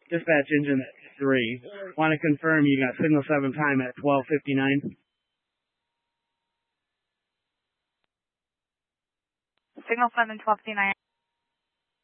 Dispatch engine 3. Want to confirm you got signal 7 time at 12:59? Signal 7, 12:59.